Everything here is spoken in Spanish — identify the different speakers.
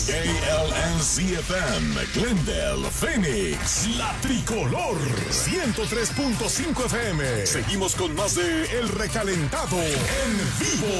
Speaker 1: KLNZ-FM, Glendale, Phoenix, La Tricolor, 103.5 FM. Seguimos con más de El Recalentado en vivo.